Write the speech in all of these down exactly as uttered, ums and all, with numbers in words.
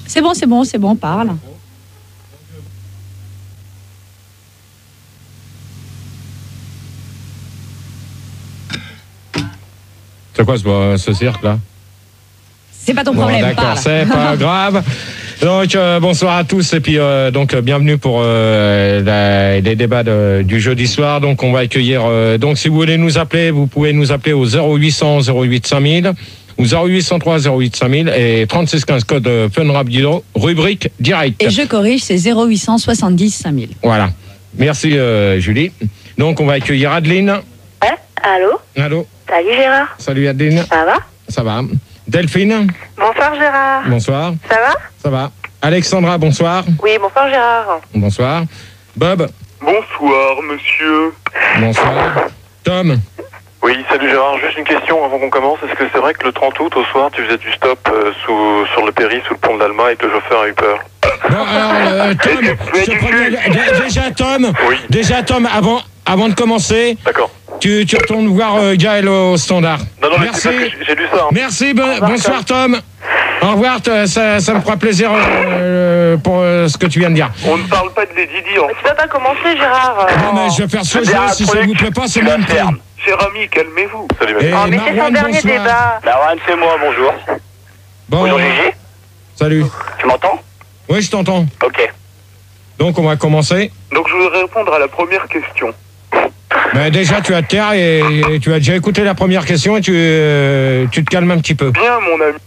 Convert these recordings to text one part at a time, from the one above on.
C'est bon, c'est bon, c'est bon, parle. C'est quoi ce, ce cirque-là? C'est pas ton bon, problème, d'accord, parle. c'est pas grave. Donc, euh, bonsoir à tous et puis euh, donc euh, bienvenue pour euh, la, les débats de, du jeudi soir. Donc, on va accueillir. Euh, donc, si vous voulez nous appeler, vous pouvez nous appeler au zéro huit cents zéro huit cinq mille ou zéro huit cent trois zéro huit cinq mille et trente-six quinze code euh, Fun Radio, rubrique direct. Et je corrige, c'est zéro huit cent soixante-dix cinq mille. Voilà. Merci euh, Julie. Donc, on va accueillir Adeline. Ouais, allô? Allô. Salut Gérard. Salut Adeline. Ça va? Ça va. Delphine. Bonsoir Gérard. Bonsoir. Ça va? Ça va. Alexandra, bonsoir. Oui, bonsoir Gérard. Bonsoir. Bob. Bonsoir monsieur. Bonsoir. Tom. Oui, salut Gérard, juste une question avant qu'on commence. Est-ce que c'est vrai que le trente août au soir tu faisais du stop euh, sous, sur le péri, sous le pont de l'Alma et que le chauffeur a eu peur? Bon, alors, euh, Tom, je te promets, d- déjà Tom, Oui. déjà Tom, avant, avant de commencer, D'accord. tu, tu retournes voir euh, Gaël au standard. Non, non, mais Merci. c'est parce que j'ai- j'ai lu ça. Hein. Merci, bon- bonsoir Tom. Au revoir, t- ça, ça me fera plaisir euh, pour euh, ce que tu viens de dire. On ne parle pas de Lady Di en Mais tu vas pas commencer Gérard. Non, mais je vais faire ce jeu, si ça vous plaît pas, c'est même prix. Cher ami, calmez-vous. Salut Et monsieur. Oh, mais c'est son Marwan, dernier bonsoir. débat. Marwan, c'est moi, bonjour. Bon, Bonjour Gigi, salut. tu m'entends? Oui, je t'entends. Ok. Donc, on va commencer. Donc je voudrais répondre à la première question. Ben, déjà, tu vas te taire et, et tu as déjà écouté la première question et tu, euh, tu te calmes un petit peu. Bien mon ami.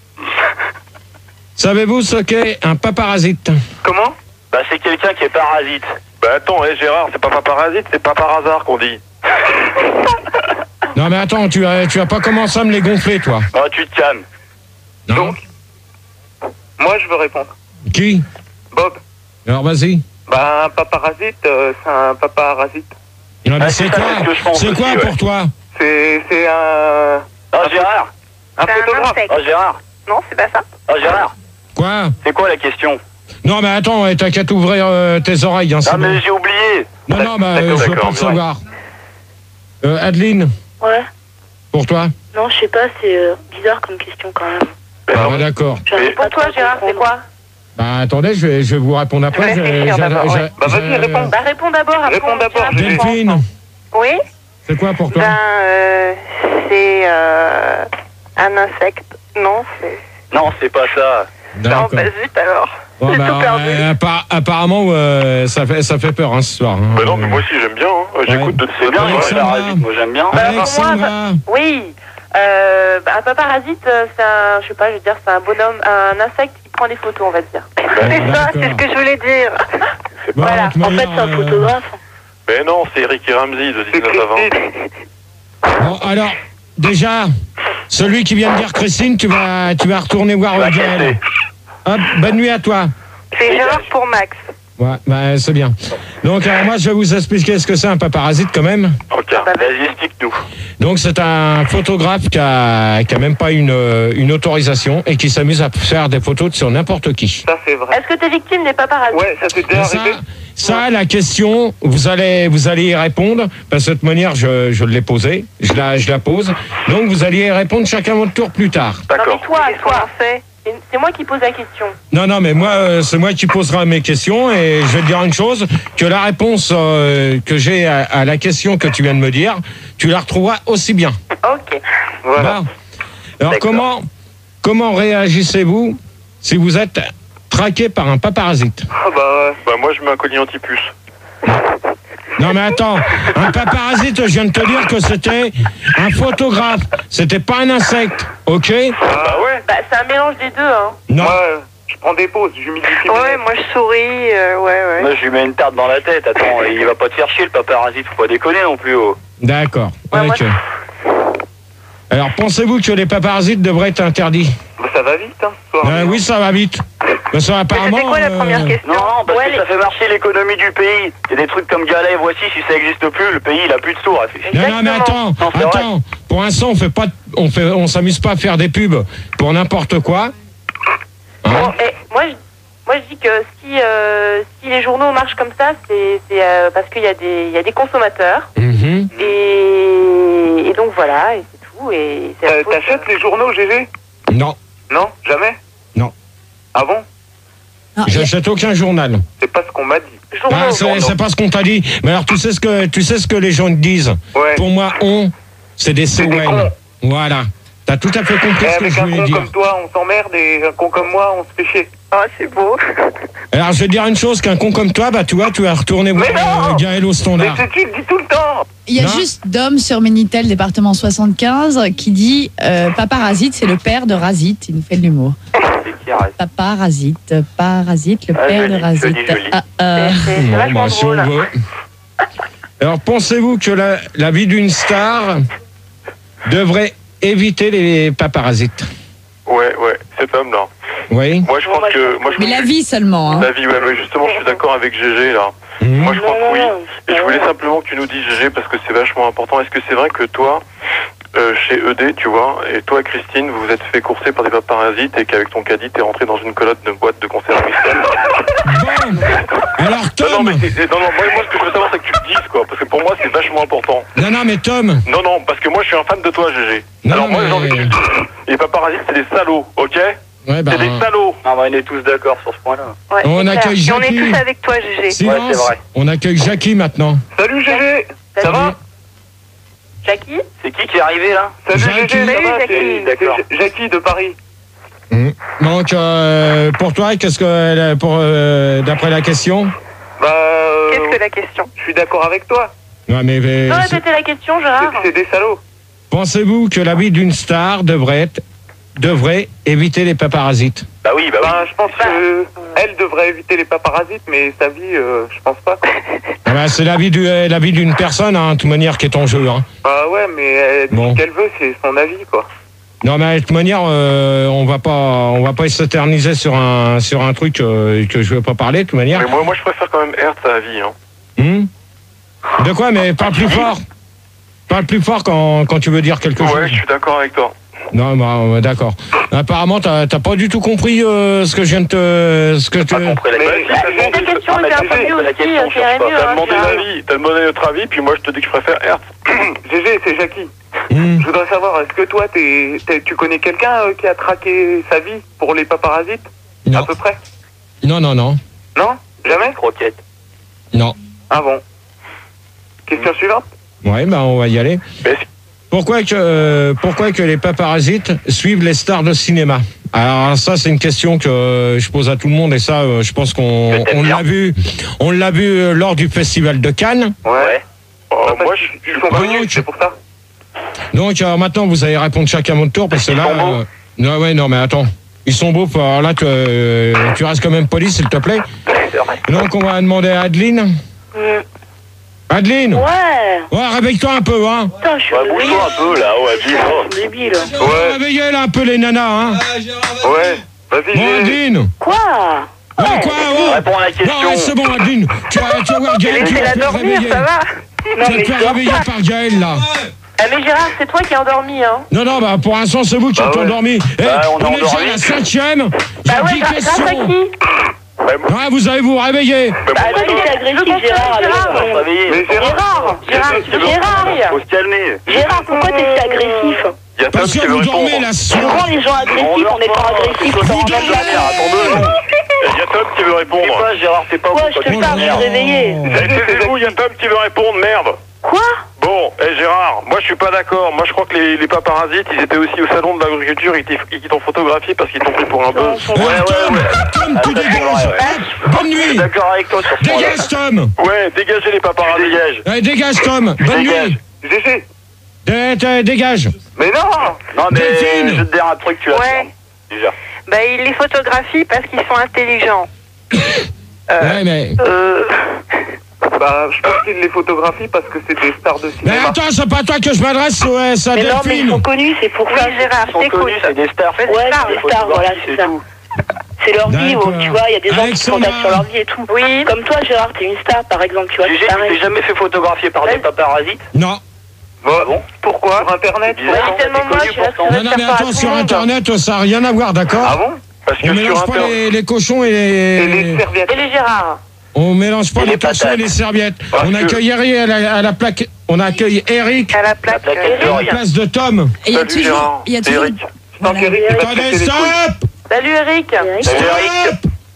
Savez-vous ce qu'est un paparasite? Comment? Bah c'est quelqu'un qui est parasite. Bah attends, hé Gérard, c'est pas pas parasite, c'est pas par hasard qu'on dit. Non, mais attends, tu as, tu as pas commencé à me les gonfler, toi. Oh, tu te calmes. Non. Donc moi je veux répondre. Qui? Bob. Alors, vas-y. Bah un paparasite, euh, c'est un paparasite. Non, mais Ah, c'est c'est ça, quoi? c'est ce que je pense C'est quoi aussi, pour ouais. toi? C'est c'est un... Oh Gérard. un C'est un photographe. insecte. Oh Gérard. Non, c'est pas ça. Oh Gérard. Quoi? C'est quoi la question? Non, mais attends, t'as qu'à t'ouvrir euh, tes oreilles, hein, c'est Ah mais bon. j'ai oublié. Non, non, bah, D'accord, euh, je veux d'accord, pas le savoir. Euh, Adeline, Ouais. pour toi? Non, je sais pas, c'est euh, bizarre comme question quand même. Ben Ah, non. bah, d'accord. J'arrive Mais pas Pour toi, trop à Gérard, c'est comprendre. quoi? Bah, attendez, je vais, je vais vous répondre après. Je vais Je- réfléchir je- d'abord, je- ouais. Bah, vas-y, je- réponds. Bah, réponds d'abord. après Réponds on d'abord, dira Gégé. pourquoi. Delphine, Oui. c'est quoi pour toi? Ben, euh, c'est euh, un insecte. Non, c'est. Non, c'est pas ça. Non, D'accord. bah zut alors. Bon, J'ai bah, tout perdu. euh, appar- apparemment, euh, ça, fait, ça fait peur hein, ce soir. hein. Bah non, mais moi aussi j'aime bien, hein. J'écoute de C'est bien, Ouais, moi, ça les va. parasites, moi j'aime bien. Bah, pour moi, Alexandra, Oui. Euh, bah, un paparasite, euh, c'est un, je sais pas, je veux dire, c'est un bonhomme, un insecte qui prend des photos, on va dire. Bon, c'est ça, d'accord. c'est ce que je voulais dire. Bon, voilà. de toute En fait, manière, c'est un euh, photographe. Mais non, c'est Eric et Ramsey de C'est dix-neuf à vingt. Christine. Bon, alors, déjà, celui qui vient de dire Christine, tu vas, tu vas retourner voir Va Gaël. casser. Hop, bonne nuit à toi. C'est Gérard pour Max. Ouais, bah, c'est bien. Donc, alors, moi, je vais vous expliquer ce que c'est un paparasite quand même. Ok. Vas-y, explique-nous. Donc, c'est un photographe qui a, qui a même pas une, euh, une autorisation et qui s'amuse à faire des photos sur n'importe qui. Ça c'est vrai. Est-ce que t'es victime des paparazzis? Ouais, ça t'est déjà Et ça, arrivé? ça, la question, vous allez, vous allez y répondre, parce que de toute manière, je, je l'ai posée, je la, je la pose. Donc, vous allez y répondre chacun à votre tour plus tard. Non, D'accord. mais toi, toi, c'est c'est moi qui pose la question. Non, non, mais moi, euh, c'est moi qui posera mes questions et je vais te dire une chose, que la réponse euh, que j'ai à, à la question que tu viens de me dire, tu la retrouveras aussi bien. Ok. Voilà. Bon. Alors, D'accord. comment, comment réagissez-vous si vous êtes traqué par un paparasite? Ah bah, bah moi je mets un collier anti-puce. Non, mais attends, un paparasite, je viens de te dire que c'était un photographe, c'était pas un insecte, ok? Ah ouais? Bah, c'est un mélange des deux, hein. Non. Moi, euh, je prends des pauses, j'humidifie mes Ouais, lèvres. moi je souris, euh, ouais, ouais. Moi je lui mets une tarte dans la tête, attends, il va pas te faire chier le paparasite, faut pas déconner non plus. Oh. D'accord, Ouais, moi, ok. Alors, pensez-vous que les paparasites devraient être interdits? Bah, ça va vite, hein, ce soir. Euh, oui, ça va vite. Parce que, apparemment, C'était quoi la euh, première question? Non, non, parce Ouais, que les- ça fait marcher l'économie du pays. Il y a des trucs comme Gala et Voici, si ça n'existe plus, le pays il a plus de sous. Réfléchis. Non, non, mais attends, Non, c'est vrai. attends. Pour l'instant, on fait pas, de- on fait, on s'amuse pas à faire des pubs pour n'importe quoi. Hein? Bon, et moi, je, moi, je dis que si, euh, si les journaux marchent comme ça, c'est c'est, euh, parce qu'il y, a des- il y a des consommateurs. Mhm. Et, et donc voilà, et c'est tout. Et c'est la Euh, faute, T'achètes les journaux, Gégé? Non. Non? Jamais? Non. Ah bon? Non, il y a- J'achète aucun journal. C'est pas ce qu'on m'a dit. Journaux. Ah, c'est, c'est pas ce qu'on t'a dit. Mais alors, tu sais ce que, tu sais ce que les gens te disent. Ouais. Pour moi, on, c'est des C'est des C O N. cons. Voilà. T'as tout à fait compris Et ce que avec je un voulais con dire. comme toi, on s'emmerde et un con comme moi, on se fait chier. Ah, c'est beau. Alors, je vais te dire une chose, qu'un con comme toi, bah, tu vois, tu vas retourner voir Mais non euh, Gaël au Mais standard. c'est tu le dis tout le temps. Il y a Non. juste Dom sur Ménitel, département soixante-quinze, qui dit euh, Papa Razit, c'est le père de Razit. Il nous fait de l'humour. C'est qui arrête. Papa Razit, Parasite, le Ah, père joli, de Razit. joli, joli. Ah, euh, C'est c'est Bon, vachement bah, si on drôle. veut. Alors, pensez-vous que la, la vie d'une star devrait éviter les paparasites? Ouais, ouais, cet homme-là. Oui. Moi, je Bon, pense moi, je que. pense Moi, je mais la vie seulement. Hein. La vie, ouais, mais justement, je suis d'accord avec G G, là. Mmh. Moi, je crois Non, que oui. non, non, Et je voulais non. simplement que tu nous dises, G G, parce que c'est vachement important. Est-ce que c'est vrai que toi, euh, chez E D, tu vois, et toi, Christine, vous vous êtes fait courser par des paparasites et qu'avec ton caddie, t'es rentré dans une colonne de boîte de conserve Winston? Bon. Alors, Non, Tom. non, mais c'est- non, non, moi, moi, ce que je veux savoir, c'est que tu le dises, quoi. Parce que pour moi, c'est vachement important. Non, non, mais Tom. Non, non, parce que moi, je suis un fan de toi, G G. Non, Alors, moi, mais- j'ai envie que tu le dises. Les paparasites, c'est des salauds, ok? Ouais, bah, C'est des salauds. Ah, bah, on est tous d'accord sur ce point-là. Ouais, On c'est clair. accueille Et on est Jackie. tous avec toi, G G. silence. Ouais, c'est vrai. On accueille Jackie maintenant. Salut G G. Ça Salut. va? Jackie C'est qui qui est arrivé là? Salut Jackie. G G, ça Salut, va? Jackie. C'est- D'accord. c'est Jackie de Paris. Mmh. Donc, euh, pour toi, qu'est-ce que, pour, euh, d'après la question? Bah, euh, Qu'est-ce que la question? je suis d'accord avec toi. Ouais, mais, mais, Non, c'est- répétez la question, C'est Gérard. c'est des salauds. pensez-vous que la vie d'une star devrait être, devrait éviter les paparasites? Bah oui, bah oui. Bah, je pense que elle devrait éviter les paparasites, mais sa vie, euh, je pense pas. Ah bah, c'est la vie, du, euh, la vie d'une personne, hein, de toute manière, qui est en jeu. Hein. Bah ouais, mais elle dit Bon. ce qu'elle veut, c'est son avis, quoi. Non, mais de toute manière, euh, on va pas, on va pas s'éterniser sur un, sur un truc euh, que je veux pas parler, de toute manière. Mais moi, moi, je préfère quand même Hertz à la vie, hein. Hmm De quoi? Mais parle plus fort. Parle plus fort quand, quand tu veux dire quelque Ouais, chose. je suis d'accord avec toi. Non, bah, euh, d'accord. Apparemment, t'as t'as pas du tout compris euh, ce que je viens de te, ce que tu. Pas compris la Mais question. si t'as demandé- Ta question Ah, mais était un G peu G, mieux la aussi, question, euh, cherche c'est pas. mieux. T'as hein, demandé Gérard. l'avis, t'as demandé notre avis, puis moi je te dis que je préfère Hertz. G G, c'est Jackie. Hmm. Je voudrais savoir, est-ce que toi, t'es, t'es- tu connais quelqu'un euh, qui a traqué sa vie pour les paparasites? Non. À peu près? Non, non, non, Non? Jamais? Croquette. non. Ah bon? Question suivante? Ouais, bah on va y aller. Mais Pourquoi que, euh, pourquoi que les paparasites suivent les stars de cinéma? Alors ça, c'est une question que euh, je pose à tout le monde et ça, euh, je pense qu'on Que t'aimes on bien. l'a vu, on l'a vu euh, lors du festival de Cannes. Ouais. oh, Ah, parce moi, qu'ils- je, ils je sont pas- connus, c'est pour ça. Donc alors maintenant, vous allez répondre chacun à votre tour parce que Ils là, sont beaux. euh, non, ouais, non, mais attends, ils sont beaux. Alors là, tu, euh, tu restes quand même poli, s'il te plaît. C'est vrai. Donc on va demander à Adeline. Mm. Adeline. Ouais. Ouais, réveille-toi un peu, hein. Putain, je suis Ouais, bouge-toi un peu là, ouais, Je suis débile. Ouais. Réveillez là un peu les nanas, hein. Ouais. Vas-y, Bon, G G. Adeline. Quoi? Ouais, quoi, ouais. Réponds à la Non, question. ouais, c'est bon, Adeline. Tu vas, tu vas voir Gaël, tu vas Laissez-la te faire dormir, réveiller. ça va? Tu vas te faire réveiller par Gaël, là. Ah, mais Gérard, c'est toi qui es endormi, hein. Non, non, bah, pour l'instant, c'est vous qui Bah êtes ouais. endormis. Eh, Bah, on est on est déjà à endormis. la cinquième. J'ai Bah ouais, dix grâce grâce à questions. qui? Ouais, moi, Ouais, vous allez vous réveiller. mais Bah, moi, lui, c'est agressif, Gérard. avec On va son- se réveiller. Gérard, Mais Gérard, Gérard. Faut se calmer. Gérard, pourquoi t'es si agressif? il y a Tom Parce qui que veut vous dormez répondre. la Tu soirée. rends les gens agressifs en étant agressif. Faut Vous s'en rendre dormez. compte. Attends-le. Il y a Tom qui veut C'est répondre. pas Gérard, c'est pas Ouais, vous, je te quoi. parle, je suis réveillée. Taisez-vous, il y a Tom qui veut répondre, merde. Quoi? Bon, eh Gérard, moi je suis pas d'accord. Moi je crois que les, les paparasites, ils étaient aussi au salon de l'agriculture, ils t'y- ils t'ont photographié parce qu'ils t'ont pris pour un bœuf. Eh, Tom, Tom, Ah, tu ça, c'est dégages. vrai, ouais. Hop, bonne Je suis nuit. d'accord avec toi sur ce point-là. Dégage, Tom. Ouais, dégagez les paparasites. Dégage. Allez, dégage, Tom. Bonne Dégage. nuit. G G. Eh, t'es- Dégage. Mais non. Non, mais Delphine. je vais te dire un truc, tu vas Ouais. faire. Déjà. Bah, il les photographie parce qu'ils sont intelligents. Ouais, mais. Euh. Bah, je pense qu'il les photographie parce que c'est des stars de Mais cinéma. attends, c'est pas à toi que je m'adresse, ouais, c'est à Mais non, mais ils Delphine. sont connus, c'est pour ça. Oui, Gérard, Ils je sont t'écoute. connus, c'est des stars. Ouais, c'est des stars, voilà, c'est ça. tout. C'est leur vie, D'accord. où, tu vois, il y a des gens qui se Alexandra. contactent sur leur vie et tout. Oui. Comme toi, Gérard, t'es une star, par exemple, tu vois, G G, c'est tu pareil. t'es jamais fait photographier par des Ouais. paparasites? Non. Bon, bon. Pourquoi? Sur Internet? Ouais, il est tellement moche, il reste Non, non, mais attends, sur Internet, ça n'a rien à voir, d'accord? Ah bon? Parce On que mélange sur pas Internet. les, les cochons et Et les les... serviettes. Et les Gérard. On mélange pas Et les, les cochons patates. et les serviettes. Parce On que- accueille Eric à la, à la plaque. On accueille Eric À la plaque. La plaque euh, de à la rien. place de Tom. Et il y a Salut, toujours. Gérard. Il y a C'est toujours. Eric. Tant qu'Eric, il va te Attendez, casser les couilles. stop! Salut Eric. Salut Eric. Stop!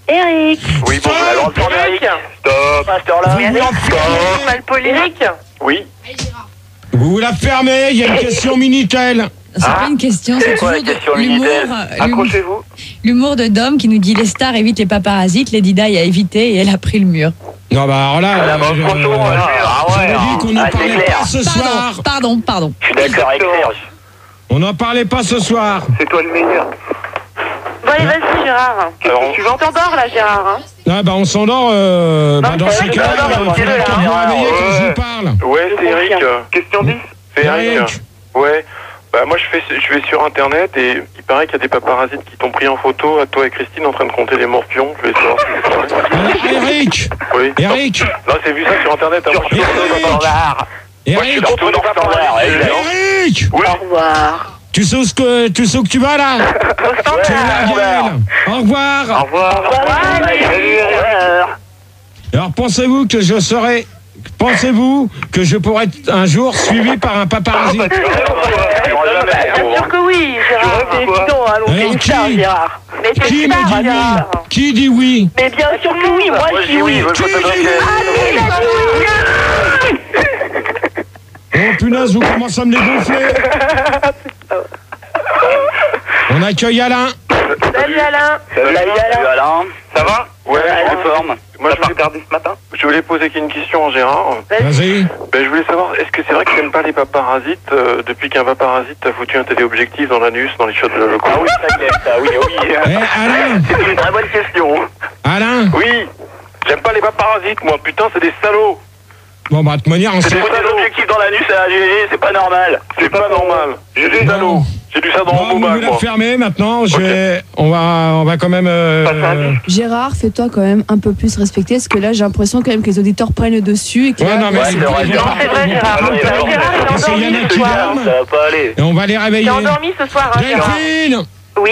Eric. Oui, bon, Alors, attends, Eric. Stop. À cette heure-là. Vous la fermez. Mal poli. Eric, Oui. Vous la fermez, il y a une question Minitel. C'est pas une question, c'est quoi la toujours question de l'humour. Minitel euh, l'humour- Accrochez-vous. L'humour de Dom qui nous dit les stars évitent les paparazzis, Lady Di a évité et elle a pris le mur. Non, bah alors là, Ah, euh, bah, je- franchement, euh, là, ah ouais, j'avais dit qu'on n'en ah, c'est parlait clair. pas ce soir. Pardon, pardon, pardon. Je suis d'accord avec Serge. On n'en parlait pas ce soir. C'est toi le meilleur. bon allez, vas-y Gérard. Question Alors, suivante. T'endors là Gérard. Hein. Ah bah on s'endort. Euh, bah, Non, dans c'est ces vrai, cas-là, non, non, il non, faudrait non, que non, vous non, réveillez quand je ouais. vous parle. ouais, c'est Eric. Question dix. C'est Eric. Eric. Ouais. Bah, moi, je, fais, je vais sur Internet et il paraît qu'il y a des paparazzis qui t'ont pris en photo à toi et Christine en train de compter les morpions. Je vais savoir si c'est vrai. Alors, Eric, Oui. Eric, Non, c'est vu ça sur Internet. Hein, moi, je suis Eric. standard. Moi, je suis Eric, dans tout dans standard. Eric. Oui. Au revoir. Tu sais où ce que tu sais où que tu vas là? Tu es là, Gaël. Au revoir. Au revoir. Salut, Eric. Alors pensez-vous que je serai pensez-vous que je pourrais être un jour suivi par un paparazzi? Ah, bah, tu rêves, Bien sûr que oui Gérard. Tu rêves, quoi. Évident, allons, Alors, c'est une qui- star, Gérard. Mais t'es Qui une me star, dit oui? Gérard. Qui dit oui? Mais bien sûr que oui, moi je dis oui. Qui dit oui? Oh punaise, vous commencez à me les gonfler. On accueille Alain. Salut Alain. Salut, Alain. Ça va? Ouais, Ouais, je- forme. Moi, T'as je pas voulais, regardé ce matin? je voulais poser une question à Gérard. Vas-y. Ben, je voulais savoir, est-ce que c'est vrai que t'aimes pas les paparasites euh, depuis qu'un paparasite t'a foutu un téléobjectif dans l'anus, dans les chiottes de la loco? Ah oui, ça y est, ça, oui, oui. Eh Alain, C'est une très bonne question. Alain. Oui. J'aime pas les paparasites, moi. Putain, c'est des salauds. Bon bah de toute manière on C'est s'est. des Faut des salauds. objectifs dans l'anus à la G G, c'est pas normal. C'est pas normal. J'ai des Bon. salauds. J'ai du ça dans Bon, mon vous bac, la moi. fermez maintenant. Je vais, on va, on va quand même. euh, Passe un disque. Gérard, fais-toi quand même un peu plus respecter, parce que là, j'ai l'impression quand même que les auditeurs prennent le dessus et que Ouais, non mais Ouais, c'est c'est vrai, ils vont Gérard. pas- C'est vrai ils vont Gérard. pas- Ah, oui, Gérard, alors, Gérard, parce t'es qu'il y en endormi a ce qui soir. dorment. Ça va pas aller. Et on va les réveiller. T'es endormi ce soir hein, Gérard. Delphine, Oui.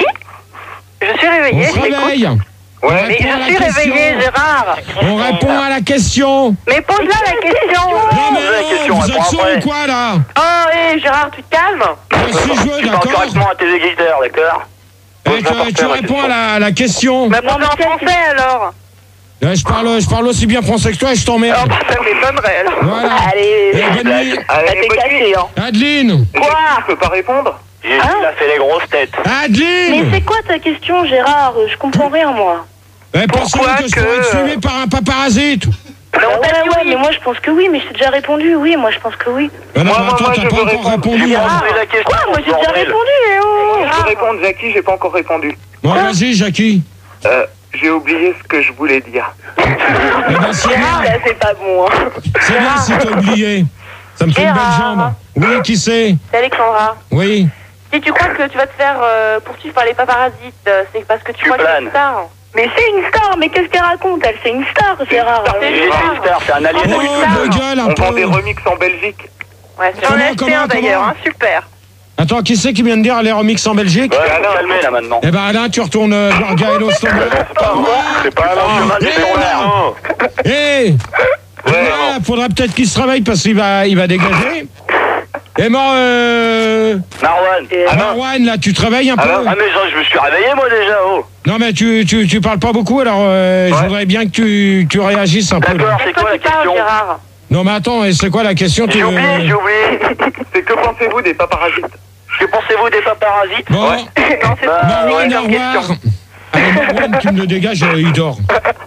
Je suis on réveillée, se je t'écoute. réveille. On Ouais. Mais répond à je la suis question. réveillée Gérard. On répond à la question. Mais pose-la la question. Non mais la non, question, vous réponds êtes sourds après. ou quoi là? Oh hé Gérard, tu te calmes. Je suis joué, Tu parles d'accord. correctement à tes éditeurs, d'accord? Et Pose tu, n'importe tu quelle réponds à question. la, la question. Bah parle en français alors. Euh, Je parle, je parle aussi bien français que toi et je Oh t'emmerde. bah ça m'étonnerait alors. Voilà. Allez, Eh, bonne nuit. Allez, elle t'est bonne cassée, hein. Adeline. Quoi? Je peux pas répondre? J'ai il a fait les grosses têtes. Adeline. c'est quoi ta question, Gérard? Je comprends rien, moi. Eh, pensez-vous Pourquoi que je pourrais être que- suivi par un paparasite? Mais on t'a dit oui. mais moi je pense que oui, mais je t'ai déjà répondu, oui, moi je pense que oui. Euh, non, Moi, mais moi, attends, moi, t'as je pas veux encore répondre. répondu. Ah, hein. la question, Quoi, moi j'ai déjà bordel. répondu eh oh. Je peux répondre, Jackie, j'ai pas encore répondu. Bon, vas-y, Jackie. Euh, j'ai oublié ce que je voulais dire. Eh ben, c'est bien. Là, c'est pas bon, hein. C'est bien si t'as oublié. Ça me fait une belle Gérard. jambe. Oui, qui c'est? C'est Alexandra. Oui. Si tu crois que tu vas te faire euh, poursuivre par les paparasites, euh, c'est parce que tu, Tu crois que c'est planes. une star. Mais c'est une star, mais qu'est-ce qu'elle raconte? Elle, c'est une star, Gérard. C'est une C'est star. une star, c'est un Oh, alien. vos gueules un On vend des peu. remixes en Belgique. Ouais, j'en Comment, ai acheté comment, un d'ailleurs, comment hein, super. Attends, qui c'est qui vient de dire les remix en Belgique? Ouais, on va calmer là maintenant. Eh ben, Alain, tu retournes euh, voir Gaël au standard. C'est pas Alain, chemin c'est du Alain. Eh! Ouais, faudra peut-être qu'il se réveille parce qu'il va, il va dégager. Et moi, euh, Marwan. Marwan, là, tu te réveilles un peu? Ah mais genre, je me suis réveillé moi déjà, oh. Non, mais tu, tu, tu parles pas beaucoup, alors euh, je Ouais. voudrais bien que tu, tu réagisses un peu. là. D'accord, c'est Est-ce quoi la que tu parles, question? Gérard? Non, mais attends, et c'est quoi la question? tu- J'ai oublié, j'ai oublié. C'est que pensez-vous des paparasites? Que pensez-vous des paparasites? Bon, Non, c'est Bah, pas Marwan, une au revoir. question. Allez, Marwan, tu me le dégages, euh, il dort.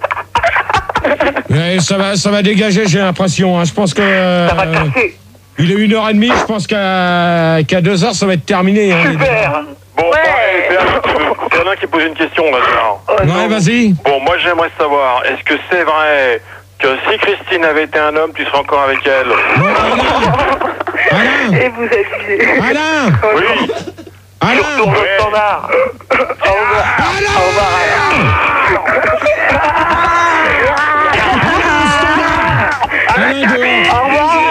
Ouais, ça va, ça va dégager, j'ai l'impression. Hein. Je pense que. Ça va euh, casser. il est une heure et demie, je pense qu'à qu'à deux heures, ça va être terminé. Hein, les deux. Super. Bon, Ouais. pareil, c'est Alain qui veut- c'est Alain qui pose une question là, Gérard. Ouais, vas-y. Bon, moi j'aimerais savoir, est-ce que c'est vrai que si Christine avait été un homme, tu serais encore avec elle? Bon, Alain. Alain. Et vous abusez. Alain. Oui. Alain. Tourne Ouais. au standard. Alain, dehors.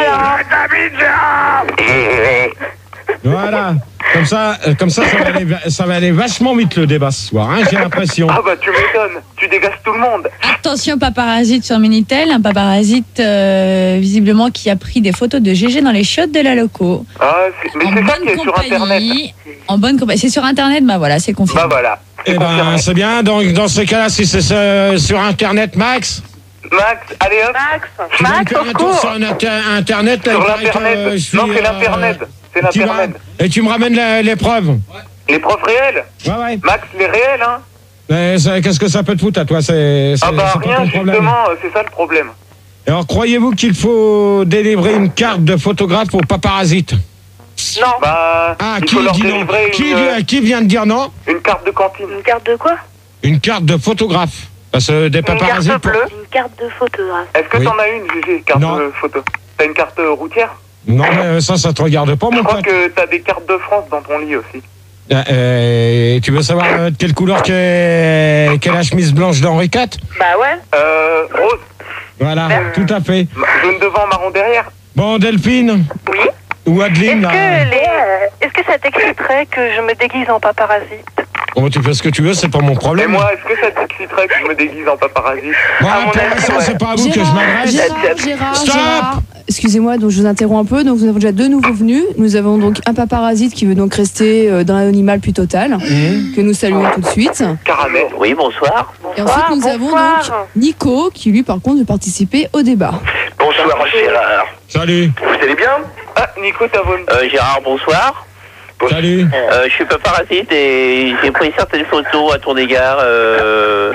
Voilà. Comme ça, euh, comme ça, ça va, aller, va- ça va aller vachement vite le débat ce soir, hein, j'ai l'impression. Ah bah tu m'étonnes. Tu dégages tout le monde. Attention paparazite sur Minitel, un paparazite euh, visiblement qui a pris des photos de G G dans les chiottes de la loco. Ah, c'est- mais En c'est ça bonne qui est sur Internet. compagnie. En bonne compagnie. C'est sur Internet, bah voilà, c'est confirmé. Bah voilà. c'est Eh ben, confirmé. c'est bien. Donc, dans ce cas-là, si c'est euh, sur Internet, Max, Max, allez hop. Max, tu vas me Max, faire au un tour secours. sur un inter- Internet. là, Sur il paraît que, l'internet. euh, je suis, Non, c'est euh, l'internet. C'est tu vas- l'internet. Et tu me ramènes la- les preuves. Les preuves réelles. Ouais, ouais. Max, les réels, hein. Mais ça- qu'est-ce que ça peut te foutre à toi? C'est c'est- Ah bah c'est pas rien, ton problème. justement, euh, c'est ça le problème. Alors, croyez-vous qu'il faut délivrer une carte de photographe aux paparasites? Non. Bah, Ah, il qui faut leur dit non? délivrer Qui, une, euh, qui vient de dire non? une carte de cantine. Une carte de quoi? Une carte de photographe. Parce que des Une paparasites. carte bleue. Une carte de photographe. Est-ce que Oui. t'en as une, Gégé, carte Non. de photo? T'as une carte euh, routière? Non, mais ça, ça te regarde pas, Je mon crois pote. que t'as des cartes de France dans ton lit aussi. Euh, euh, tu veux savoir euh, de quelle couleur qu'est qu'est la chemise blanche d'Henri quatre? Bah ouais. Euh, rose, Voilà, Vert. tout à fait. jaune devant, marron derrière. Bon, Delphine Oui. ou Est-ce Adeline, là. que, les... Est-ce que ça t'exciterait que je me déguise en paparazzi? Bon, tu fais ce que tu veux, c'est pas mon Et problème. moi, est-ce que ça t'exciterait que je me déguise en paparazzi? Bon, à mon pour avis, l'instant, ouais. c'est pas à vous que je Gérard, m'adresse. Gérard, Gérard, Stop. Gérard. Excusez-moi, donc je vous interromps un peu. Donc nous avons déjà deux nouveaux venus. Nous avons donc un paparazite qui veut donc rester euh, dans l'anonymat plus total, Mmh. que nous saluons tout de suite. Caramel. Oui, bonsoir. Et ensuite nous avons donc Nico qui lui par contre veut participer au débat. Bonsoir, Gérard. Salut, Vous allez bien? Ah, Nico, t'as volé. Euh, Gérard, bonsoir. salut. Euh, je suis paparazite et j'ai pris certaines photos à ton égard. Euh...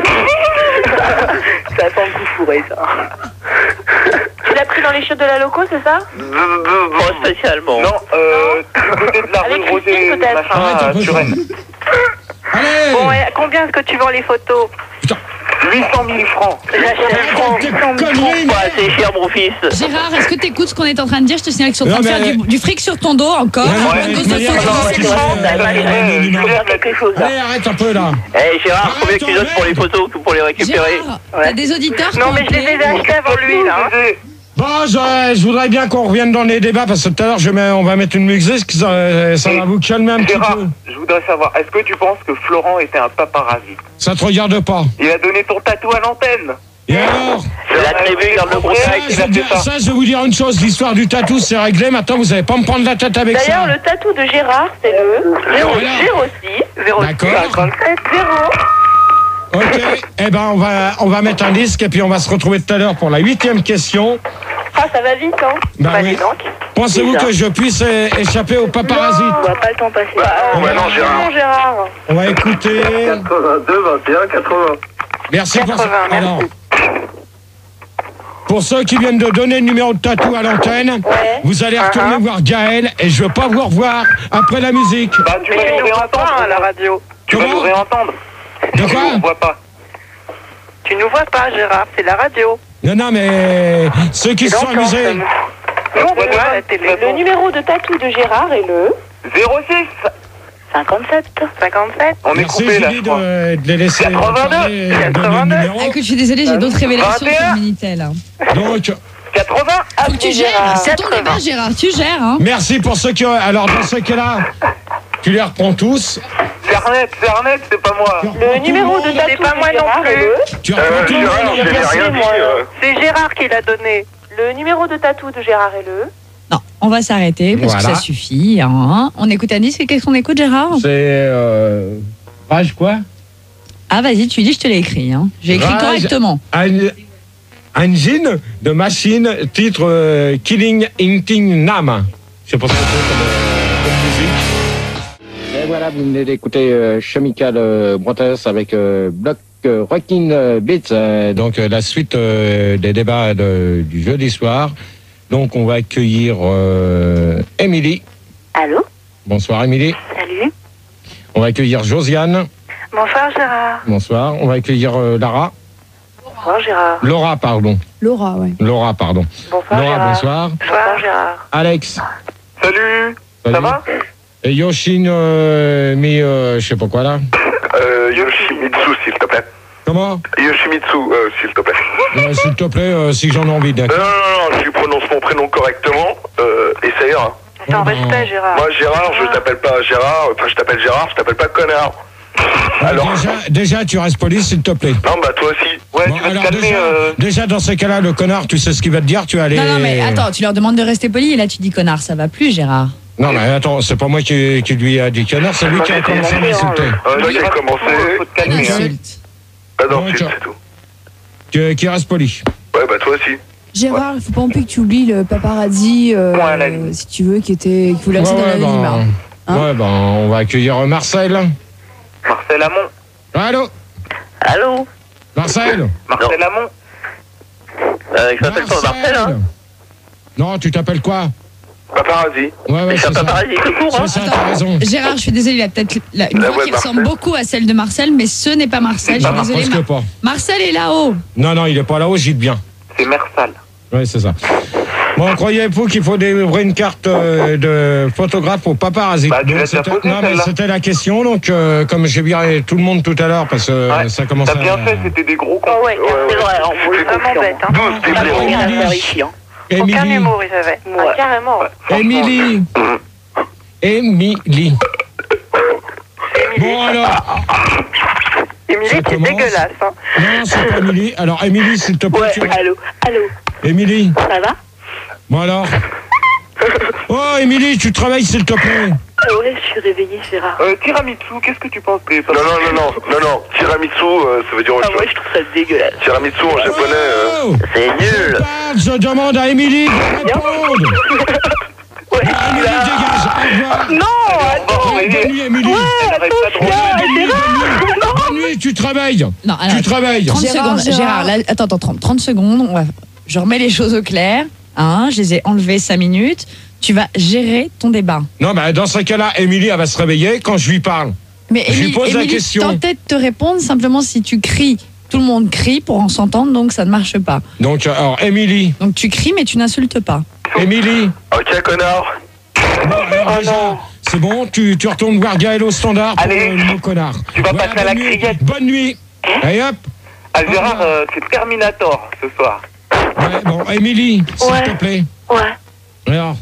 Ça sent le coup fourré, ça. Tu l'as pris dans les chiottes de la loco, c'est ça? Pas spécialement. Non, euh, du côté de la rue Avec Rosée, Christine, peut-être. machin, Arrête un à peu, Turenne. Allez. Bon, et combien est-ce que tu vends les photos? huit cent mille francs. J'achète. Tes conneries, Pas assez cher, mon fils. Gérard, est-ce que tu écoutes ce qu'on est en train de dire? Je te signale que tu es en train Non, de mais- faire du, du fric sur ton dos encore. Ouais, non, Un mais gosse de de manière- sauce. non, tu c'est sais, vrai, euh, ça va, euh, Eh, non, non. faire quelque chose. Allez, arrête un peu là. Eh, Gérard, Arrête, combien tu donnes pour les photos que pour les récupérer? Gérard, t'as des auditeurs qui Non, ont mais je les ai appelé. achetés avant lui, là. hein. Bon, je, je voudrais bien qu'on revienne dans les débats parce que tout à l'heure, je mets- on va mettre une musique, ça, ça va vous calmer un petit Gérard, peu. je voudrais savoir, est-ce que tu penses que Florent était un paparazzi? Ça te regarde pas. Il a donné ton tatou à l'antenne. Et alors? La tribu garde le Ça, contact. je vais dire- ça, je vais vous dire une chose, l'histoire du tatou, c'est réglé. Maintenant, vous n'allez pas me prendre la tête avec ça. D'ailleurs, le tatou de Gérard, c'est le Voilà. zéro six zéro D'accord. cinquante-sept zéro. Ok, eh ben on va on va mettre un disque et puis on va se retrouver tout à l'heure pour la huitième question. Ah, ça va vite, hein? Bah Bah, oui. dis donc. Pensez-vous que je puisse euh, échapper au paparazzi? On va pas le temps passer. Ah, ouais, non, Gérard. Non, Gérard. On va écouter. quatre-vingt-deux, vingt et un, quatre-vingts. Merci pour ça. quatre-vingts, merci. Alors, pour ceux qui viennent de donner le numéro de tatou à l'antenne, Ouais. vous allez retourner Uh-huh. voir Gaël et je veux pas vous revoir après la musique. Bah, tu Mais vas il nous ne voit réentendre. pas à la radio. Tu vas Comment nous réentendre. De On quoi? voit pas. Tu nous vois pas, Gérard, c'est la radio. Non, non, mais ceux qui Et se sont donc, amusés. Nous, on voit à la télé. Le numéro de tatou de Gérard est le zéro six. cinquante-sept. cinquante-sept. On est Merci coupé là, je Julie crois. de, de les laisser quatre-vingt-deux, parler, donner le quatre-vingt-deux. numéro. Ah, écoute, je suis désolée, j'ai d'autres révélations vingt et un. sur Minitel. hein. Donc, quatre-vingts. Faut que tu gères. C'est ton débat, Gérard. Tu gères. Hein. merci pour ceux qui ont... Alors, dans ce cas-là, tu les reprends tous. Fernet, Fernet, c'est pas moi. Tu reprends Le tout numéro monde. de tatou, c'est pas moi non plus. Tu reprends tout le monde. C'est Gérard qui l'a donné. Le numéro de tatou de Gérard est le... Non, on va s'arrêter parce Voilà. que ça suffit. Hein. On écoute un disque. Qu'est-ce qu'on écoute, Gérard? C'est... Euh... Rage quoi? Ah, vas-y, tu dis, je te l'ai écrit. Hein. J'ai écrit Rage. correctement. Un- Engine de machine, titre euh, Killing Hunting Nam. Je sais pas ce que c'est comme, euh, comme musique. Et voilà, vous venez d'écouter euh, Chemical euh, Brothers avec euh, Block euh, Rockin' euh, Beats. euh, donc euh, la suite euh, des débats de- du jeudi soir. Donc on va accueillir euh, Émilie. Allô? Bonsoir Émilie. Salut. On va accueillir Josiane. Bonsoir, Gérard. Bonsoir. On va accueillir euh, Lara. Bonsoir, Gérard. Laura, pardon. Laura, ouais. Laura, pardon. Bonsoir, Laura, Gérard. bonsoir. Bonsoir, Gérard. Alex. Salut. Salut. Ça va? Et Yoshin, euh, mi, euh, je sais pas quoi là. Euh, Yoshimitsu, s'il te plaît. Comment? Yoshimitsu, euh, s'il te plaît. Euh, S'il te plaît, euh, si j'en ai envie, Non, d'accord. non, non, non, tu prononces mon prénom correctement, euh, et ça ira. C'est en Bon, respect, Gérard. Moi, Gérard, je t'appelle pas Gérard, enfin, je t'appelle Gérard, je t'appelle pas connard. Alors, déjà, déjà, tu restes poli, s'il te plaît. non, bah, toi aussi. Ouais, Bon, tu vas alors te calmer. déjà, euh, déjà, dans ces cas-là, le connard, tu sais ce qu'il va te dire, tu vas aller... Non, non, mais attends, tu leur demandes de rester poli et là, tu dis connard. Ça va plus, Gérard. Non, mais attends, c'est pas moi qui, qui lui a dit connard, c'est lui qui a commencé à m'insulter. Euh, Toi qui as commencé. Faut te calmer, hein. Insulte. Ah non, Donc, c'est c'est tout. Qui, qui reste poli. Ouais, bah toi aussi. Gérard, il faut pas non plus que tu oublies le paparazzi, euh, Point à la ligne. si tu veux, qui était, qui voulait Ouais, rester dans ouais, l'anonymat. ben, Hein ouais, ben, on va accueillir Marcel. Marcel Amont. Allô Allô Marcel Marcel Amont. euh, Je m'appelle pas Marcel, hein. Non, tu t'appelles quoi Paparazzi. Ouais, ouais, Je suis un c'est ça. paparazzi tout court, hein. C'est ça, t'as raison. Gérard, je suis désolée, il a peut-être la- une La voix voix qui de ressemble Marcel. beaucoup à celle de Marcel, mais ce n'est pas Marcel. Je suis Ah, désolée. presque Mar- pas. Marcel est là-haut. Non, non, il est pas là-haut, j'y bien. C'est Mersal. Ouais, c'est ça. Bon, croyez-vous qu'il faut délivrer une carte euh, de photographe au paparazzi? Bah, tu Donc, l'as déjà c'était- posée, non, mais celle-là. c'était la question, donc euh, comme j'ai viré tout le monde tout à l'heure, parce que Ouais. ça commence T'as bien à... fait, c'était des gros cons. Oh ouais, c'est vrai, on voulait vraiment bête. Hein. Douze, t'es Pas blaireau. rien à Émilie. faire ici. Hein. Aucun Émilie, humour, ils avaient. Ah, carrément. Émilie, Émilie. Bon alors, Émilie, Ça t'es commence. dégueulasse. Hein. non, c'est pas Émilie. Alors, Émilie, s'il te plaît, Ouais, tu... allô, allô, Émilie, ça va? bon alors. Oh, Émilie, tu travailles, s'il te plaît. Ah ouais, je suis réveillée, Gérard. Euh, Tiramisu, qu'est-ce que tu penses des Non, non, non, non, non, non. Tiramisu, euh, ça veut dire autre Ah ouais, chose. je trouve ça dégueulasse. Tiramisu en japonais. euh, Oh, C'est je nul. parle, je demande à Émilie de répondre. Ouais, Émilie, dégage, au revoir. non, Bon, Ouais, mais- bonne nuit, Émilie. Elle arrête pas de Ouais, rouler. bonne nuit, bonne nuit. Bonne nuit, tu travailles. Non, alors, Tu travailles. trente Gérard, secondes. Gérard. Gérard, là, attends, attends, trente, trente secondes. On va, je remets les choses au clair. Hein, je les ai enlevées cinq minutes. Tu vas gérer ton débat. Non, bah, dans ce cas-là, Émilie, elle va se réveiller quand je lui parle. Mais Je lui Émilie, pose la Émilie question. tentait de te répondre, simplement si tu cries, tout le monde crie pour en s'entendre, donc ça ne marche pas. Donc, alors, Émilie, Donc tu cries, mais tu n'insultes pas. Émilie. Ok, connard. Bon, alors, déjà, c'est bon, tu, tu retournes voir Gaël au standard pour Allez, euh, le mot connard. tu vas passer à la bonne nuit. criette. Bonne nuit. Et hop. Ah, Gérard, euh, c'est Terminator ce soir. Ouais, bon, Émilie, s'il Ouais. te plaît. Ouais. Alors,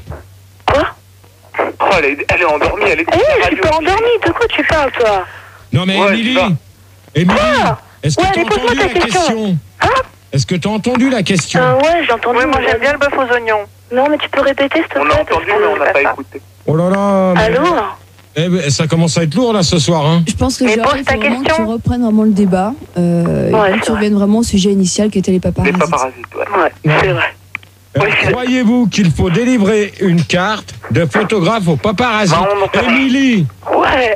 Oh, elle est, elle est endormie, elle est Eh, je suis pas endormie, de quoi tu parles, toi? non mais Ouais, Émilie, tu vas. Émilie, est-ce que Ouais, tu as allez, pose-moi entendu ta la question. question Hein? Est-ce que tu as entendu la question Euh, ouais, j'ai entendu. Oui, moi mais j'aime bien le bœuf aux oignons. Non, mais tu peux répéter, s'il te plaît? On a parce entendu, que- mais on n'a pas pas ça. écouté. Oh là là. mais- Allô? Eh ben, ça commence à être lourd là ce soir. Hein. Je pense que Mais Gérard, pose il ta faut vraiment que question. tu reprennes vraiment le débat euh, Ouais, et que c'est tu vrai. reviennes vraiment au sujet initial qui était les Les paparazzis. paparazzis, ouais. Ouais, c'est vrai. Euh, Oui, c'est- Croyez-vous qu'il faut délivrer une carte de photographe au paparazzi? Non, non, non. Émilie. Ouais.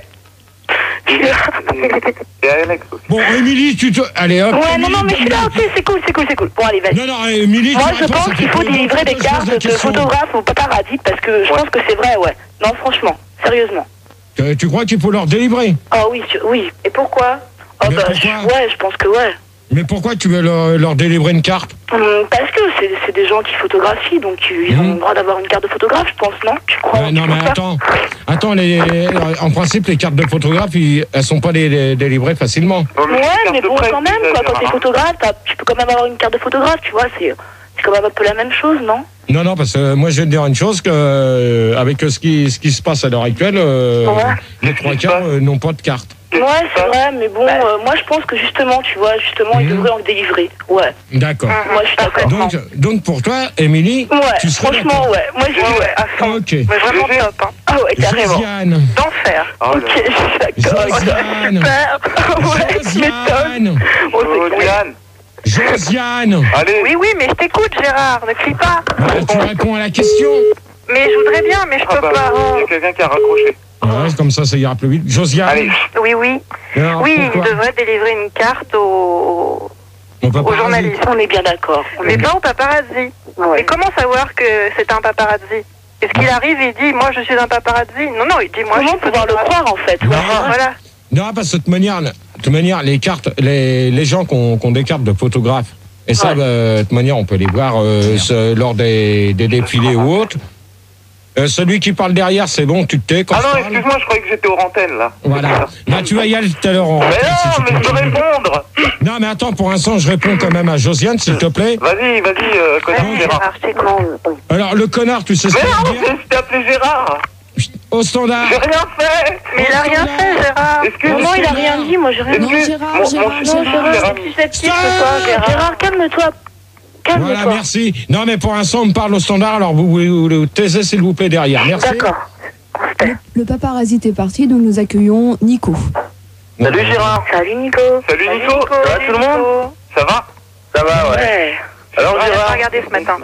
Et Alex aussi. Bon, Émilie, tu te. Allez hop. Ouais, non, Émilie, non, mais je suis là, donne-moi- ok, c'est cool, c'est cool, c'est cool. Bon, allez, vas-y. Non, non, Émilie, Moi, tu je réponds, pense ça qu'il fait faut trop délivrer longtemps des que je pose cartes la de question. photographes aux paparazzi parce que je pense que c'est vrai, ouais. Non, franchement, sérieusement. Euh, Tu crois qu'il faut leur délivrer? Ah oui, tu- oui. Et pourquoi? Oh, Mais bah, pourquoi je- ouais, je pense que ouais. Mais pourquoi tu veux leur, leur délivrer une carte? Hum, parce que c'est c'est des gens qui photographient, donc ils ont Mhm. le droit d'avoir une carte de photographe, je pense, non? Tu crois? Ouais, tu non, crois mais pas attends. Attends, les, en principe, les cartes de photographe, ils- elles sont pas dé- dé- délivrées facilement. Non, Ouais, carte mais de bon, presse, quand même, c'est quoi, quand Gérard, t'es hein. photographe, t'as- tu peux quand même avoir une carte de photographe, tu vois, c'est c'est quand même un peu la même chose, non? Non, non, parce que moi, je vais te dire une chose, que euh, avec ce qui, ce qui se passe à l'heure actuelle, euh, Ouais. les trois quarts euh, n'ont pas de carte. Ouais, c'est vrai, mais bon, euh, moi je pense que justement, tu vois, justement, ils Mhm. devraient en délivrer. Ouais, D'accord. moi je suis d'accord. Donc, donc, pour toi, Émilie, Ouais, tu serais franchement, d'accord. ouais. Moi je dis ouais. à fond. Ok. Mais vraiment Gégé. top. Hein. Ah ouais, carrément. Josiane. D'enfer. Oh Ok, là je suis d'accord. Josiane. Super. Ouais, tu m'étonnes. Josiane. Oh, c'est Oh, cool. Diane. Josiane. Allez. Oui, oui, mais je t'écoute, Gérard. Ne crie pas. Ouais, tu réponds à la question. Mais je voudrais bien, mais je Ah peux bah, pas. il y a quelqu'un qui a raccroché. Ouais, comme ça, ça ira plus vite. Josiane. Allez. Oui, oui. Alors, Oui, il pourquoi devrait délivrer une carte aux, On peut aux pas journalistes. On est bien d'accord. On est Mais bien- pas aux paparazzi. Ouais. Mais comment savoir que c'est un paparazzi? Est-ce qu'il arrive et il dit, moi je suis un paparazzi? Non, non, il dit, moi je Comment suis pouvoir le photographe. croire en fait? Ouais. Voilà. Non, parce que de toute manière, de toute manière les cartes, les, les gens qui ont, qui ont des cartes de photographes, et ça, Ouais. euh, de toute manière, on peut les voir euh, ce- lors des, des défilés ou autres. Euh, celui qui parle derrière, c'est bon, tu te tais quand Ah je non, parle. excuse-moi, je croyais que j'étais aux antennes là. Voilà. Là, tu vas y aller tout à l'heure en Mais antenne, si non, tu mais je veux continues. répondre. Non, mais attends, pour l'instant, je réponds quand même à Josiane, s'il te plaît. Vas-y, vas-y, euh, connard Vas-y, Gérard. Gérard, je t'écoute. Alors, le connard, tu sais ce Mais qu'il non, veut dire je t'ai appelé Gérard. Au standard. J'ai rien fait. Mais il a rien fait, Gérard. Excuse-moi. Non, il a rien dit, moi j'ai rien Non, dit. Excuse- Gérard, mon- Gérard, mon- Gérard, mon- Gérard, Gérard. je suis susceptible ce soir, Gérard. Gérard, calme-toi. Calme-toi. Voilà, merci. Non, mais pour l'instant, on me parle au standard, alors vous vous, vous taisez, s'il vous plaît, derrière. Merci. D'accord. J'espère. Le paparazzi est parti, donc nous accueillons Nico. Salut Gérard. Salut Nico. Salut Nico, ça va tout le monde? Ça va? Ça va, ouais. Ouais. Alors On a Gérard. pas regardé ce matin.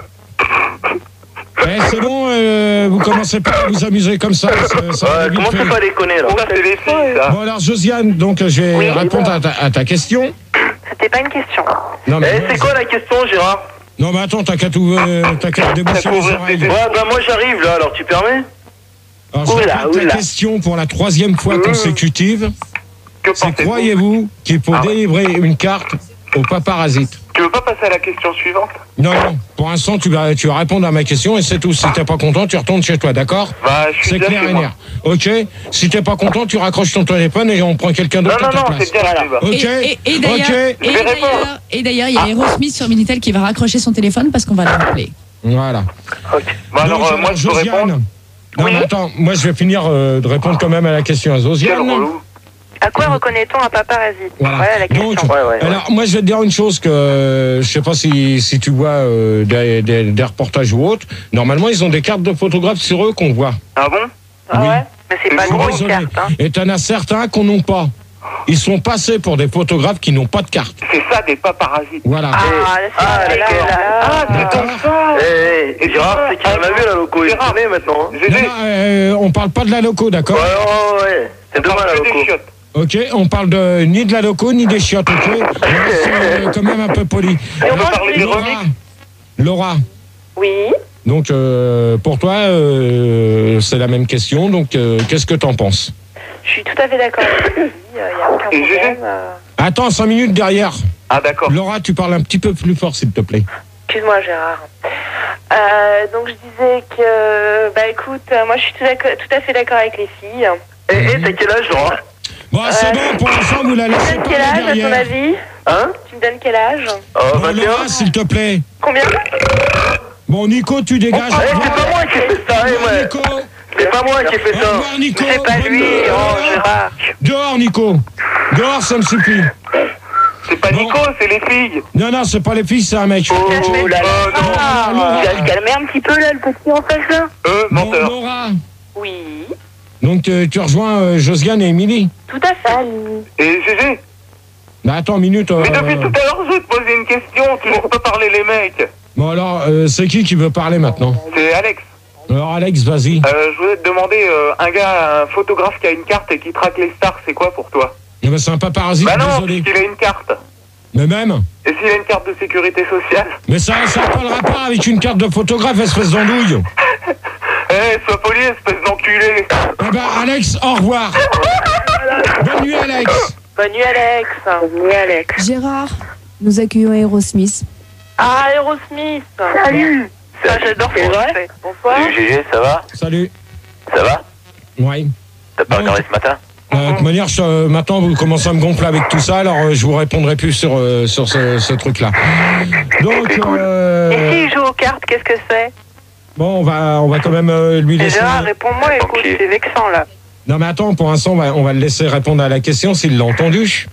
Eh, c'est bon, euh, vous commencez pas à vous amuser comme ça. ça, ça va Ouais, vite commencez fait. pas à déconner là. Ça, c'est les filles, ça. Bon alors Josiane, donc je vais Oui, répondre à ta, à ta question. C'était pas une question. Non mais, Eh, c'est quoi la question, Gérard? non, mais attends, t'as qu'à tout, euh, t'as qu'à déboucher T'as les qu'à oreilles. ouvrir Ouais, bah moi j'arrive là, alors tu permets? Alors, je Oula, répète ta oula. question pour la troisième fois consécutive. Que C'est pensez-vous? croyez-vous qu'il faut Ah ouais. délivrer une carte au paparazzi? Tu veux pas passer à la question suivante? Non, non, pour l'instant tu vas, tu vas répondre à ma question et c'est tout. Si t'es pas content, tu retournes chez toi, d'accord? Bah, je suis C'est déjà clair chez et moi. net. Ok? Si t'es pas content, tu raccroches ton téléphone et on prend quelqu'un Non, d'autre non, à ta non, place. c'est bien là. Bah. Ok? Et, et- et d'ailleurs, Ok. et Je vais répondre. d'ailleurs- et d'ailleurs, il y a Aerosmith sur Minitel qui va raccrocher son téléphone parce qu'on va l'appeler. Voilà. Bah alors, Donc, euh, moi, je peux Josiane. répondre. Non, Oui. mais attends, moi je vais finir euh, de répondre quand même à la question à Quel Josiane. relou. À quoi reconnaît-on un paparazzi? Voilà. la question. Donc, Ouais, ouais, ouais. alors moi je vais te dire une chose que euh, je sais pas si, si tu vois euh, des, des, des reportages ou autres. Normalement ils ont des cartes de photographes sur eux qu'on voit. Ah bon? Ah Oui. ouais? Mais c'est Je pas suis gros désolé. une carte. Hein. Et t'en as certains qu'on n'ont pas. Ils sont passés pour des photographes qui n'ont pas de carte. C'est ça, des paparazzi. Voilà. Ah, là, c'est Ah, là, d'accord. là, là. Ah, c'est D'accord. comme ça. Eh, Et Gérard, c'est c'est qu'il en a vu la loco, il Gérard. connaît maintenant. Hein. J'ai Non, des... non, euh, on parle pas de la loco, Ouais, d'accord? ouais, ouais, ouais. C'est demain la que des loco. chiottes. Ok, on parle de, ni de la loco ni des chiottes, ok? On reste euh, quand même un peu poli. Et on Alors, peut parler des Laura, remix. Laura, Oui. donc euh, pour toi, euh, c'est la même question. Donc, euh, qu'est-ce que t'en penses? Je suis tout à fait d'accord avec lui. Il n'y a aucun Et Gégé problème. euh. Attends, cinq minutes derrière. Ah d'accord. Laura, tu parles un petit peu plus fort, s'il te plaît. Excuse-moi, Gérard. Euh, donc, je disais que, bah écoute, euh, moi je suis tout, d'accord- tout à fait d'accord avec les filles. Eh, eh, t'as quel âge, Laura? Bon, c'est Euh, bon, pour l'instant, vous la Tu me laissez donnes quel parler âge, à ton derrière. avis? Hein? Tu me donnes quel âge? Oh, Bon, vingt et Laura, un? s'il te plaît. Combien? Bon, Nico, tu dégages. Eh, c'est pas moi qui ai fait ça, Au eh, revoir, ouais. Nico. C'est pas moi qui ai fait Au ça. revoir, Nico. C'est pas lui, Bonne- oh Gérard. Dehors, Nico. Dehors, ça me suffit. C'est pas Bon. Nico, c'est les filles. Non, non, c'est pas les filles, c'est un mec. Oh là là. Euh, non. Ah, Laura. Tu vas le calmer un petit peu là, le petit en face là. Euh, Bon, menteur. Laura. Oui, Donc, euh, tu rejoins euh, Josiane et Émilie. tout à fait. Et Gégé. Bah, attends, une minute. euh, Mais depuis tout à l'heure, je vais te poser une question. Toujours pas parler les mecs. Bon, alors, euh, c'est qui qui veut parler maintenant? C'est Alex. Alors, Alex, vas-y. Euh, je voulais te demander, euh, un gars, un photographe qui a une carte et qui traque les stars, c'est quoi pour toi? Eh ben, c'est un paparazzi, Bah non, désolé. puisqu'il a une carte. Mais même. Et s'il a une carte de sécurité sociale? Mais ça n'a pas le rapport avec une carte de photographe, espèce d'andouille. Eh, sois poli, espèce d'enculé. Eh ben, Alex, au revoir. Bonne nuit, Alex. Bonne nuit, Alex. Oui, Alex. Gérard, nous accueillons Aerosmith. Ah, Aerosmith. Salut. Ah, j'adore C'est ce vrai qu'il fait. Bonsoir. Salut Gégé, ça va? Salut. Ça va? Ouais. T'as pas Bon. regardé ce matin? Euh, de toute manière, je, euh, maintenant, vous commencez à me gonfler avec tout ça, alors euh, je vous répondrai plus sur, euh, sur ce, ce truc-là. Donc, euh, Et s'il joue aux cartes, qu'est-ce que c'est? bon, on va, on va quand même euh, lui laisser... Gérard, réponds-moi, écoute, Ok. c'est vexant là. Non, mais attends, pour l'instant, on va, on va le laisser répondre à la question s'il l'a entendu.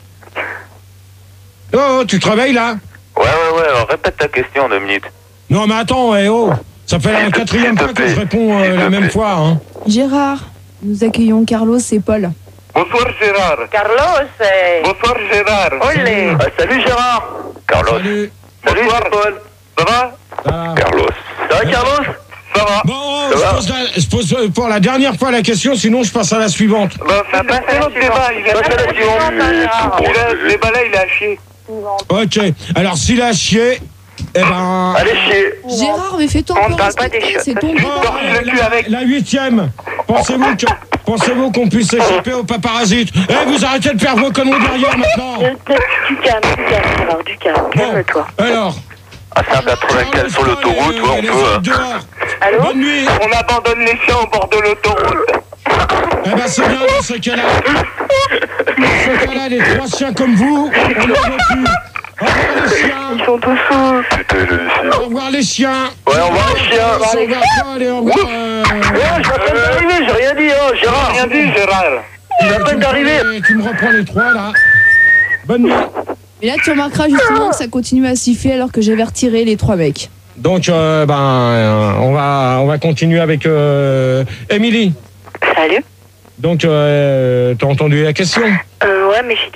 Oh, oh, tu te réveilles, là? Ouais, ouais, ouais, alors répète ta question en deux minutes. Non, mais attends, eh, oh, ça fait la quatrième fois que je réponds euh, la même fois, hein. Gérard, nous accueillons Carlos et Paul. Bonsoir Gérard. Carlos, eh. Bonsoir Gérard. Olé. Ah, salut Gérard. Carlos. Salut. Salut, Bonsoir. c'est Paul. Ça va? Ah. Carlos. Ça va, Carlos? Ça va? Bon, oh, Ça je, va pose la- je pose euh, pour la dernière fois la question, sinon je passe à la suivante. Bah, fais passe à la notre suivante. débat, il est Passe à la suivante. Gérard. Il a- Ce débat-là, il est à chier. Ok, alors s'il a chié, eh ben... Allez, chier. Gérard, mais fais-toi On un peu ne parle pas respecter, des chiottes. c'est ton Bon, droit. torche le la- cul avec. La huitième, pensez-vous que... Pensez-vous qu'on puisse échapper aux paparasites? Eh, vous arrêtez de faire vos conneries derrière maintenant. Du calme, du calme, Gérard, du calme. Calme-toi. Alors... À cent quatre-vingt-quinze sur l'autoroute, ouais, on les peut. autres euh, dehors. Allô? Bonne nuit. On abandonne les chiens au bord de l'autoroute. Eh ben c'est bien dans ce cas-là. Dans ce cas-là, les trois chiens comme vous, on ne veut plus. Au revoir les chiens. Ils sont tous fous. Putain, je le Au revoir les chiens. Ouais, au revoir les chiens. Au revoir Paul et au revoir... euh, Ouais, je suis à peine d'arriver, j'ai rien dit, hein, Gérard. Rien dit Gérard. Je suis à peine d'arriver. Et tu me reprends les trois là. Bonne nuit. Et là, tu remarqueras justement que ça continue à siffler alors que j'avais retiré les trois mecs. Donc euh, ben euh, on va on va continuer avec euh, Émilie. Salut. Donc, euh, t'as entendu la question? Euh, ouais, mais j'ai